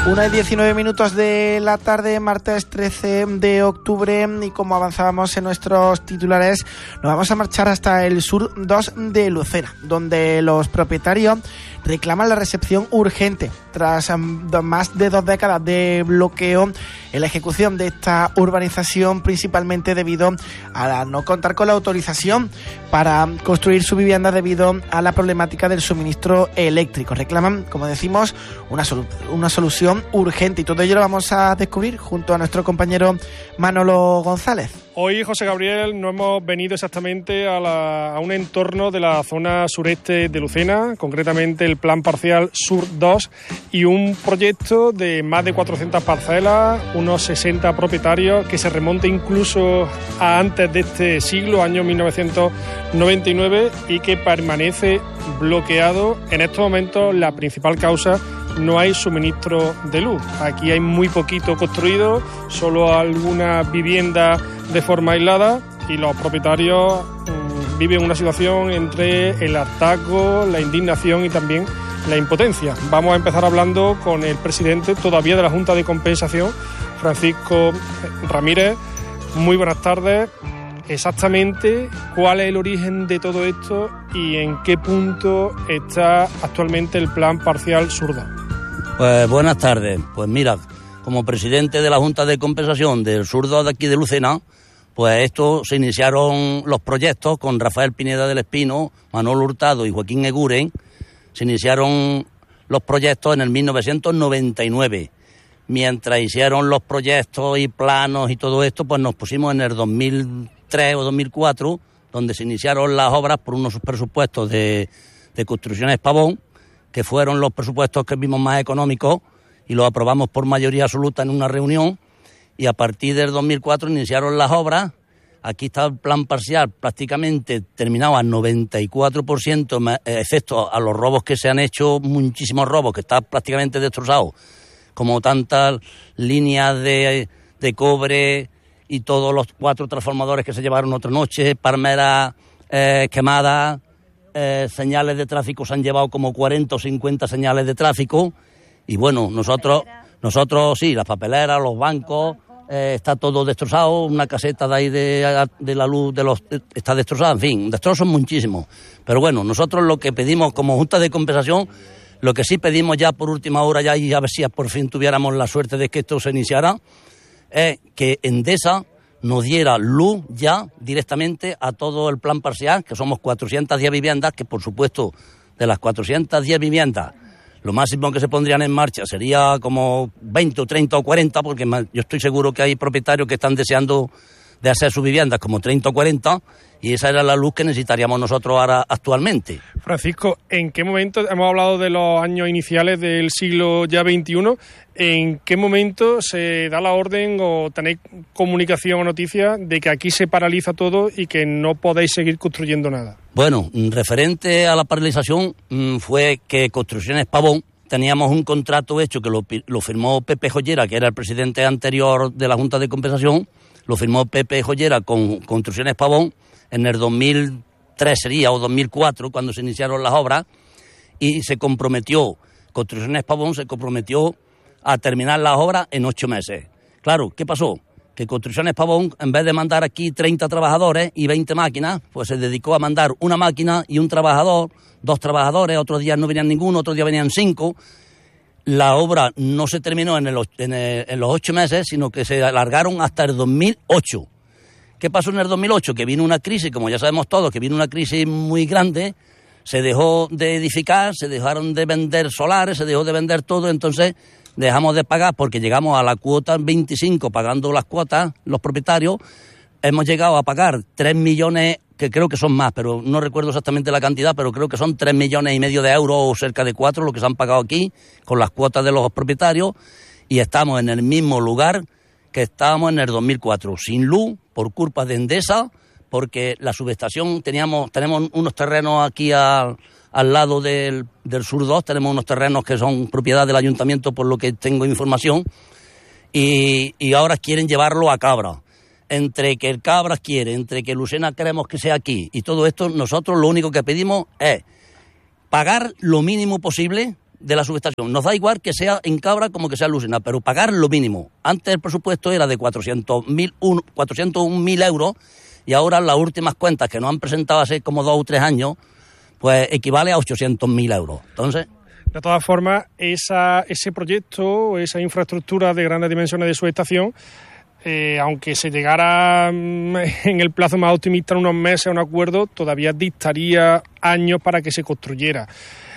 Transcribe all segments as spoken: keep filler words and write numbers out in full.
Una y diecinueve minutos de la tarde, martes trece de octubre, y como avanzábamos en nuestros titulares, nos vamos a marchar hasta el sur dos de Lucena, donde los propietarios reclaman la recepción urgente tras um, más de dos décadas de bloqueo en la ejecución de esta urbanización, principalmente debido a no contar con la autorización para construir su vivienda debido a la problemática del suministro eléctrico. Reclaman, como decimos, una, solu- una solución urgente, y todo ello lo vamos a descubrir junto a nuestro compañero Manolo González. Hoy, José Gabriel, no hemos venido exactamente a, la, a un entorno de la zona sureste de Lucena, concretamente el Plan Parcial Sur dos, y un proyecto de más de cuatrocientas parcelas, unos sesenta propietarios, que se remonta incluso a antes de este siglo, año mil novecientos noventa y nueve, y que permanece bloqueado. En estos momentos, la principal causa: no hay suministro de luz. Aquí hay muy poquito construido, solo algunas viviendas de forma aislada, y los propietarios mmm, viven una situación entre el hartazgo, la indignación y también la impotencia. Vamos a empezar hablando con el presidente todavía de la Junta de Compensación, Francisco Ramírez. Muy buenas tardes. Exactamente, ¿cuál es el origen de todo esto y en qué punto está actualmente el Plan Parcial Sur dos? Pues buenas tardes. Pues mira, como presidente de la Junta de Compensación del Sur dos de aquí de Lucena, pues esto se iniciaron los proyectos con Rafael Pineda del Espino, Manolo Hurtado y Joaquín Eguren. Se iniciaron los proyectos en el mil novecientos noventa y nueve. Mientras hicieron los proyectos y planos y todo esto, pues nos pusimos en el dos mil tres o dos mil cuatro, donde se iniciaron las obras por unos presupuestos de, de Construcciones Pavón, que fueron los presupuestos que vimos más económicos, y los aprobamos por mayoría absoluta en una reunión, y a partir del dos mil cuatro iniciaron las obras. Aquí está el plan parcial prácticamente terminado al noventa y cuatro por ciento, excepto a los robos que se han hecho, muchísimos robos, que está prácticamente destrozado, como tantas líneas de, de cobre y todos los cuatro transformadores que se llevaron otra noche, palmeras eh, quemadas, eh, señales de tráfico, se han llevado como cuarenta o cincuenta señales de tráfico, y bueno, nosotros, nosotros sí, las papeleras, los bancos, eh, está todo destrozado, una caseta de ahí de, de la luz de los está destrozada, en fin, destrozos muchísimos. Pero bueno, nosotros lo que pedimos como Junta de Compensación, lo que sí pedimos ya por última hora, ya y a ver si por fin tuviéramos la suerte de que esto se iniciara, es que Endesa nos diera luz ya directamente a todo el plan parcial, que somos cuatrocientas diez viviendas, que por supuesto de las cuatrocientas diez viviendas, lo máximo que se pondrían en marcha sería como veinte o treinta o cuarenta, porque yo estoy seguro que hay propietarios que están deseando de hacer sus viviendas como treinta o cuarenta, y esa era la luz que necesitaríamos nosotros ahora actualmente. Francisco, ¿en qué momento, hemos hablado de los años iniciales del siglo ya veintiuno, en qué momento se da la orden o tenéis comunicación o noticia de que aquí se paraliza todo y que no podéis seguir construyendo nada? Bueno, referente a la paralización, fue que Construcciones Pavón, teníamos un contrato hecho que lo, lo firmó Pepe Joyera, que era el presidente anterior de la Junta de Compensación, lo firmó Pepe Joyera con Construcciones Pavón en el dos mil tres sería, o dos mil cuatro, cuando se iniciaron las obras, y se comprometió, Construcciones Pavón se comprometió a terminar las obras en ocho meses. Claro, ¿qué pasó? Que Construcciones Pavón, en vez de mandar aquí treinta trabajadores y veinte máquinas, pues se dedicó a mandar una máquina y un trabajador, dos trabajadores, otros días no venían ninguno, otros días venían cinco. La obra no se terminó en, el, en, el, en los ocho meses, sino que se alargaron hasta el dos mil ocho. ¿Qué pasó en el dos mil ocho? Que vino una crisis, como ya sabemos todos, que vino una crisis muy grande, se dejó de edificar, se dejaron de vender solares, se dejó de vender todo, entonces dejamos de pagar porque llegamos a la cuota veinticinco, pagando las cuotas, los propietarios, hemos llegado a pagar tres millones, que creo que son más, pero no recuerdo exactamente la cantidad, pero creo que son tres millones y medio de euros o cerca de cuatro lo que se han pagado aquí con las cuotas de los propietarios, y estamos en el mismo lugar que estábamos en el dos mil cuatro, sin luz, por culpa de Endesa, porque la subestación, teníamos tenemos unos terrenos aquí a, al lado del, del Sur dos, tenemos unos terrenos que son propiedad del ayuntamiento, por lo que tengo información, y, y ahora quieren llevarlo a Cabra. Entre que el Cabras quiere, entre que Lucena queremos que sea aquí, y todo esto, nosotros lo único que pedimos es pagar lo mínimo posible de la subestación. Nos da igual que sea en Cabra como que sea en Lucena, pero pagar lo mínimo. Antes el presupuesto era de cuatrocientos un mil euros y ahora las últimas cuentas que nos han presentado hace como dos o tres años, pues equivale a ochocientos mil euros. Entonces... De todas formas, esa, ese proyecto, esa infraestructura de grandes dimensiones de subestación, eh, aunque se llegara en el plazo más optimista en unos meses a un acuerdo, todavía dictaría años para que se construyera.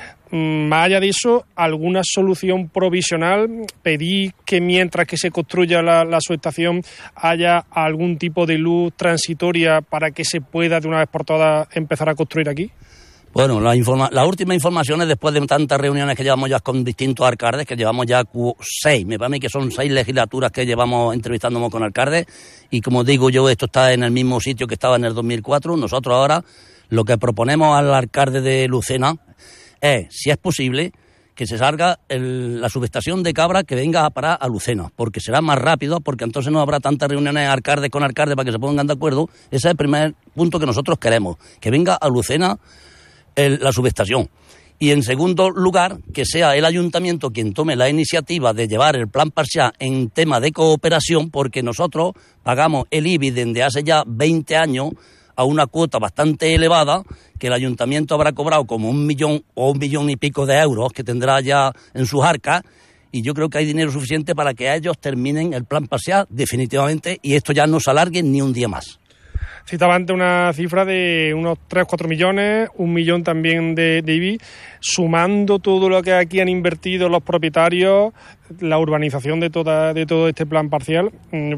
Más allá de eso, ¿alguna solución provisional? ¿Pedí que mientras que se construya la, la subestación haya algún tipo de luz transitoria para que se pueda de una vez por todas empezar a construir aquí? Bueno, las informa- la últimas informaciones, después de tantas reuniones que llevamos ya con distintos alcaldes, que llevamos ya cu- seis, me parece que son seis legislaturas que llevamos entrevistándonos con alcaldes, y como digo yo, esto está en el mismo sitio que estaba en el dos mil cuatro. Nosotros ahora lo que proponemos al alcalde de Lucena es, si es posible, que se salga el, la subestación de Cabra, que venga a parar a Lucena, porque será más rápido, porque entonces no habrá tantas reuniones alcaldes con alcaldes para que se pongan de acuerdo. Ese es el primer punto que nosotros queremos, que venga a Lucena el, la subestación. Y en segundo lugar, que sea el ayuntamiento quien tome la iniciativa de llevar el plan parcial en tema de cooperación, porque nosotros pagamos el I B I desde hace ya veinte años a una cuota bastante elevada, que el ayuntamiento habrá cobrado como un millón o un millón y pico de euros que tendrá ya en sus arcas, y yo creo que hay dinero suficiente para que ellos terminen el plan parcial definitivamente y esto ya no se alargue ni un día más. Citaba antes una cifra de unos tres o cuatro millones, un millón también de, de I B I, sumando todo lo que aquí han invertido los propietarios, la urbanización de, toda, de todo este plan parcial,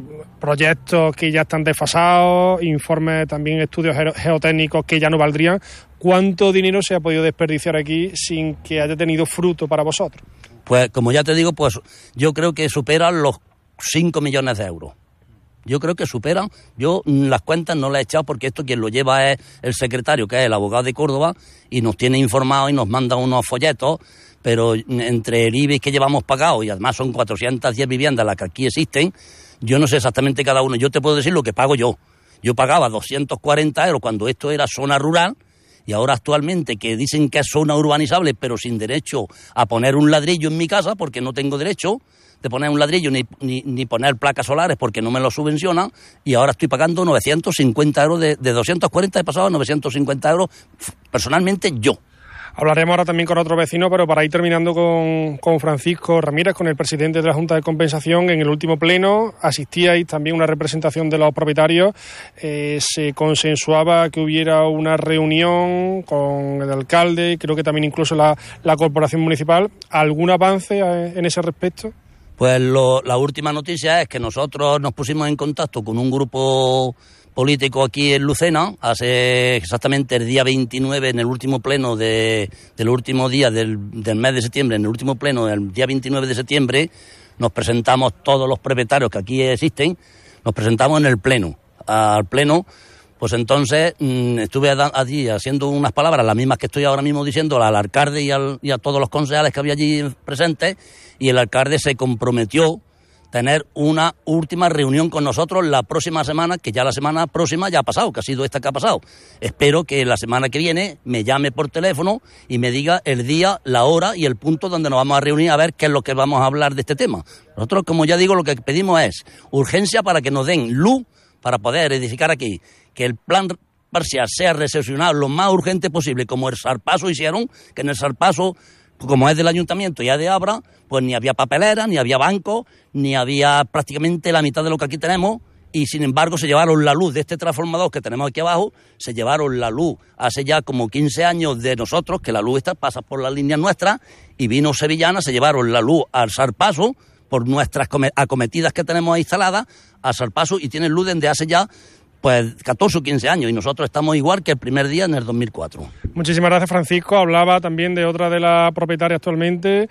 proyectos que ya están desfasados, informes también, estudios geotécnicos que ya no valdrían. ¿Cuánto dinero se ha podido desperdiciar aquí sin que haya tenido fruto para vosotros? Pues como ya te digo, pues yo creo que superan los cinco millones de euros. Yo creo que superan, yo las cuentas no las he echado porque esto quien lo lleva es el secretario, que es el abogado de Córdoba, y nos tiene informados y nos manda unos folletos, pero entre el I B I que llevamos pagado, y además son cuatrocientas diez viviendas las que aquí existen, yo no sé exactamente cada uno, yo te puedo decir lo que pago yo. Yo pagaba doscientos cuarenta euros cuando esto era zona rural, y ahora actualmente que dicen que es zona urbanizable, pero sin derecho a poner un ladrillo en mi casa, porque no tengo derecho de poner un ladrillo ni, ni, ni poner placas solares porque no me lo subvencionan, y ahora estoy pagando novecientos cincuenta euros, de, de doscientos cuarenta he pasado a novecientos cincuenta euros personalmente yo. Hablaremos ahora también con otro vecino, pero para ir terminando con, con Francisco Ramírez, con el presidente de la Junta de Compensación, en el último pleno asistíais también una representación de los propietarios, eh, se consensuaba que hubiera una reunión con el alcalde, creo que también incluso la, la corporación municipal. ¿Algún avance en ese respecto? Pues lo, la última noticia es que nosotros nos pusimos en contacto con un grupo político aquí en Lucena, hace exactamente el día veintinueve, en el último pleno de, del último día del, del mes de septiembre, en el último pleno, el día veintinueve de septiembre, nos presentamos todos los propietarios que aquí existen, nos presentamos en el pleno. Al pleno, pues entonces mmm, estuve allí haciendo unas palabras, las mismas que estoy ahora mismo diciendo al alcalde y, al, y a todos los concejales que había allí presentes, y el alcalde se comprometió tener una última reunión con nosotros la próxima semana, que ya la semana próxima ya ha pasado, que ha sido esta que ha pasado. Espero que la semana que viene me llame por teléfono y me diga el día, la hora y el punto donde nos vamos a reunir a ver qué es lo que vamos a hablar de este tema. Nosotros, como ya digo, lo que pedimos es urgencia para que nos den luz para poder edificar aquí, que el plan parcial sea recepcionado lo más urgente posible, como el Sarpaso hicieron, que en el Sarpaso, como es del ayuntamiento y es de Abra, pues ni había papelera, ni había banco, ni había prácticamente la mitad de lo que aquí tenemos, y sin embargo se llevaron la luz de este transformador que tenemos aquí abajo, se llevaron la luz hace ya como quince años de nosotros, que la luz esta pasa por las líneas nuestras, y vino Sevillana, se llevaron la luz al Sarpaso, por nuestras acometidas que tenemos instaladas, al Sarpaso, y tienen luz desde hace ya pues catorce o quince años, y nosotros estamos igual que el primer día en el dos mil cuatro. Muchísimas gracias, Francisco. Hablaba también de otra de las propietarias actualmente,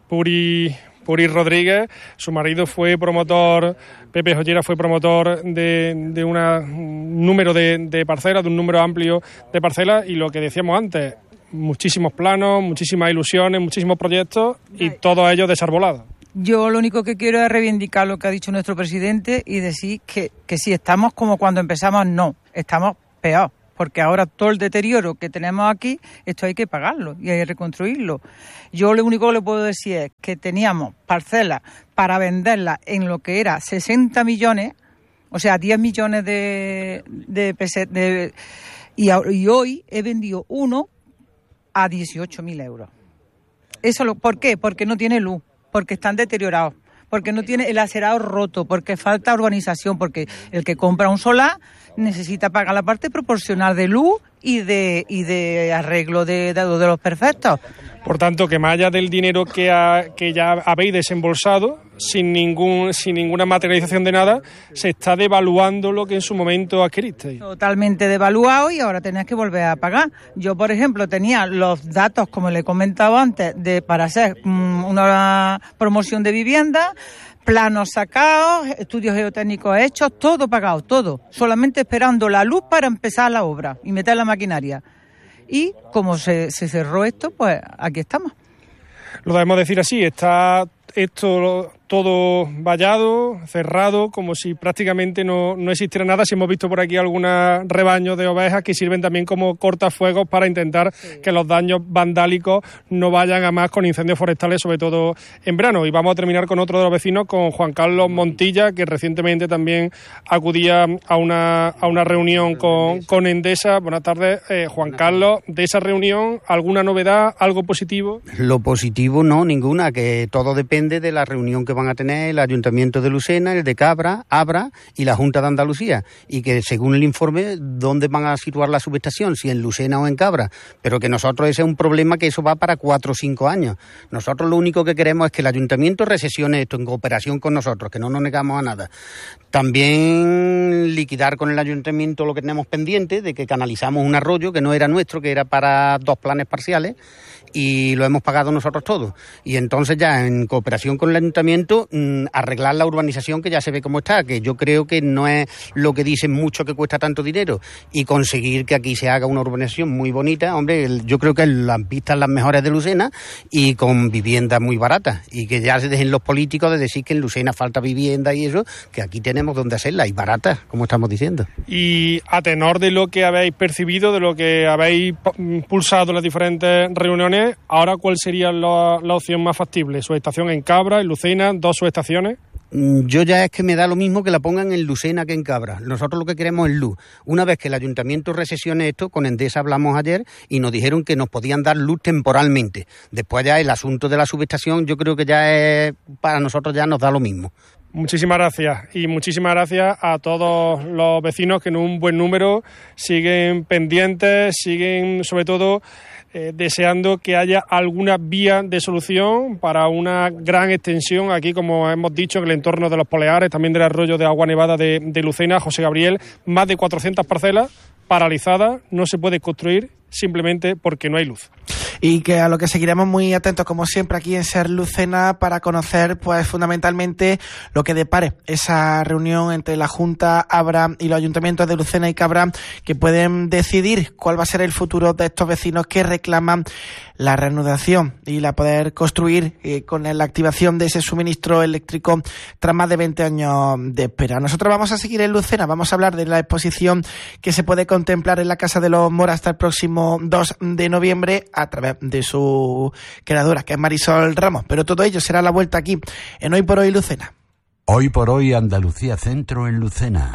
Puri, Puri Rodríguez. Su marido fue promotor, Pepe Joyera fue promotor de, de una, un número de, de parcelas, de un número amplio de parcelas, y lo que decíamos antes, muchísimos planos, muchísimas ilusiones, muchísimos proyectos, y todos ellos desarbolados. Yo lo único que quiero es reivindicar lo que ha dicho nuestro presidente y decir que, que si estamos como cuando empezamos, no, estamos peor. porque ahora todo el deterioro que tenemos aquí, esto hay que pagarlo y hay que reconstruirlo. Yo lo único que le puedo decir es que teníamos parcelas para venderlas en lo que era sesenta millones, o sea, diez millones de, de pesetas, de, y, y hoy he vendido uno a dieciocho mil euros. Eso lo, ¿por qué? Porque no tiene luz, porque están deteriorados, porque no tiene el acerado roto, porque falta urbanización, porque el que compra un solar necesita pagar la parte proporcional de luz y de y de arreglo de, de, de los perfectos. Por tanto, que más allá del dinero que, ha, que ya habéis desembolsado, sin ningún sin ninguna materialización de nada, se está devaluando lo que en su momento adquiristeis. Totalmente devaluado y ahora tenéis que volver a pagar. Yo, por ejemplo, tenía los datos, como le he comentado antes, de para hacer um, una promoción de vivienda, planos sacados, estudios geotécnicos hechos, todo pagado, todo. Solamente esperando la luz para empezar la obra y meter la maquinaria. Y como se, se cerró esto, pues aquí estamos. Lo debemos decir así, está esto todo vallado, cerrado, como si prácticamente no, no existiera nada. Si hemos visto por aquí algunos rebaños de ovejas que sirven también como cortafuegos para intentar sí. que los daños vandálicos no vayan a más con incendios forestales, sobre todo en verano. Y vamos a terminar con otro de los vecinos, con Juan Carlos Montilla, que recientemente también acudía a una, a una reunión con, con Endesa. Buenas tardes, eh, Juan Carlos. De esa reunión, ¿alguna novedad, algo positivo? Lo positivo no, ninguna, que todo depende de la reunión que van a tener el Ayuntamiento de Lucena, el de Cabra, Abra y la Junta de Andalucía, y que según el informe, ¿dónde van a situar la subestación? Si en Lucena o en Cabra, pero que nosotros ese es un problema que eso va para cuatro o cinco años. Nosotros lo único que queremos es que el Ayuntamiento recesione esto en cooperación con nosotros, que no nos negamos a nada. También liquidar con el Ayuntamiento lo que tenemos pendiente, de que canalizamos un arroyo que no era nuestro, que era para dos planes parciales, y lo hemos pagado nosotros todos. Y entonces ya en cooperación con el Ayuntamiento mmm, arreglar la urbanización, que ya se ve cómo está, que yo creo que no es lo que dicen mucho que cuesta tanto dinero, y conseguir que aquí se haga una urbanización muy bonita. Hombre, yo creo que las vistas las mejores de Lucena y con viviendas muy baratas, y que ya se dejen los políticos de decir que en Lucena falta vivienda y eso, que aquí tenemos donde hacerla y baratas, como estamos diciendo. Y a tenor de lo que habéis percibido, de lo que habéis pulsado en las diferentes reuniones, ahora, ¿cuál sería la, la opción más factible? ¿Subestación en Cabra, en Lucena, dos subestaciones? Yo ya es que me da lo mismo que la pongan en Lucena que en Cabra. Nosotros lo que queremos es luz. Una vez que el Ayuntamiento recesione esto, con Endesa hablamos ayer y nos dijeron que nos podían dar luz temporalmente. Después ya el asunto de la subestación, yo creo que ya es, para nosotros ya nos da lo mismo. Muchísimas gracias, y muchísimas gracias a todos los vecinos que en un buen número siguen pendientes, siguen sobre todo eh, deseando que haya alguna vía de solución para una gran extensión aquí, como hemos dicho, en el entorno de los Poleares, también del arroyo de Agua Nevada de, de Lucena. José Gabriel, más de cuatrocientas parcelas paralizadas, no se puede construir simplemente porque no hay luz. Y que a lo que seguiremos muy atentos, como siempre, aquí en Ser Lucena, para conocer, pues, fundamentalmente lo que depare esa reunión entre la Junta, Abra y los ayuntamientos de Lucena y Cabra, que pueden decidir cuál va a ser el futuro de estos vecinos que reclaman la reanudación y la poder construir eh, con la activación de ese suministro eléctrico tras más de veinte años de espera. Nosotros vamos a seguir en Lucena, vamos a hablar de la exposición que se puede contemplar en la Casa de los Mora hasta el próximo dos de noviembre a través de su creadora, que es Marisol Ramos. Pero todo ello será a la vuelta aquí en Hoy por Hoy Lucena. Hoy por Hoy Andalucía Centro en Lucena.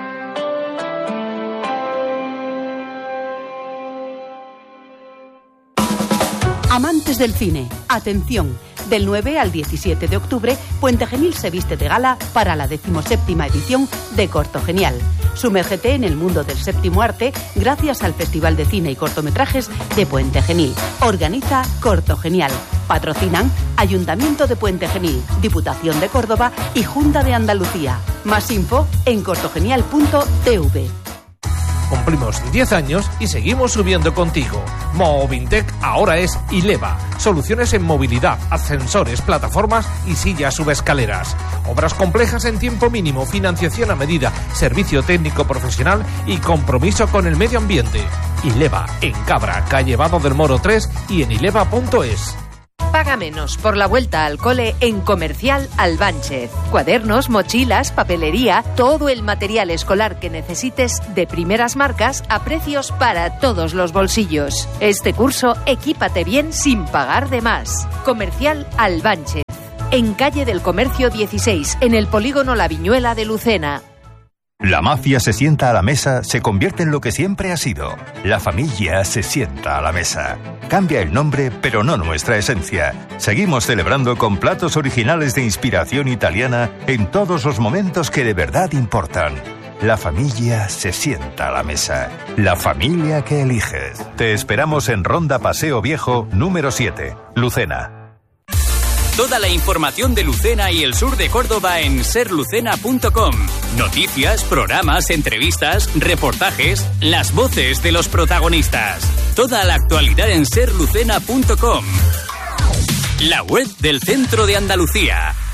Amantes del cine, atención, del nueve al diecisiete de octubre, Puente Genil se viste de gala para la decimoséptima edición de Corto Genial. Sumérgete en el mundo del séptimo arte gracias al Festival de Cine y Cortometrajes de Puente Genil. Organiza Corto Genial. Patrocinan Ayuntamiento de Puente Genil, Diputación de Córdoba y Junta de Andalucía. Más info en cortogenial punto t v. Cumplimos diez años y seguimos subiendo contigo. Movintec ahora es Ileva. Soluciones en movilidad, ascensores, plataformas y sillas subescaleras. Obras complejas en tiempo mínimo, financiación a medida, servicio técnico profesional y compromiso con el medio ambiente. Ileva, en Cabra, calle Vado del Moro tres y en ileva punto es. Paga menos por la vuelta al cole en Comercial Albánchez. Cuadernos, mochilas, papelería, todo el material escolar que necesites de primeras marcas a precios para todos los bolsillos. Este curso, equípate bien sin pagar de más. Comercial Albánchez, en calle del Comercio dieciséis, en el polígono La Viñuela de Lucena. La mafia se sienta a la mesa, se convierte en lo que siempre ha sido. La familia se sienta a la mesa. Cambia el nombre, pero no nuestra esencia. Seguimos celebrando con platos originales de inspiración italiana en todos los momentos que de verdad importan. La familia se sienta a la mesa. La familia que eliges. Te esperamos en Ronda Paseo Viejo, número siete, Lucena. Toda la información de Lucena y el sur de Córdoba en ser lucena punto com. Noticias, programas, entrevistas, reportajes, las voces de los protagonistas. Toda la actualidad en ser lucena punto com. La web del Centro de Andalucía.